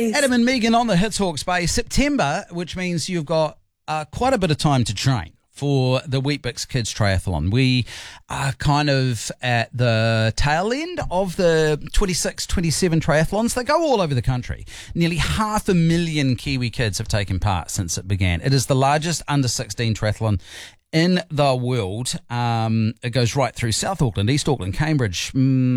boys. Adam and Megan on the Hits Hawke's Bay. September, which means you've got quite a bit of time to train for the Weet-Bix Kids Triathlon. We are kind of at the tail end of the 26, 27 triathlons. They go all over the country. Nearly 500,000 Kiwi kids have taken part since it began. It is the largest under-16 triathlon in the world. It goes right through South Auckland, East Auckland, Cambridge,